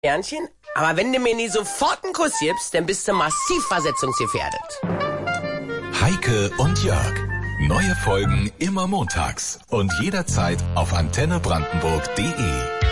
Ernchen, aber wenn du mir nie sofort einen Kuss gibst, dann bist du massiv versetzungsgefährdet. Heike und Jörg. Neue Folgen immer montags und jederzeit auf antennebrandenburg.de.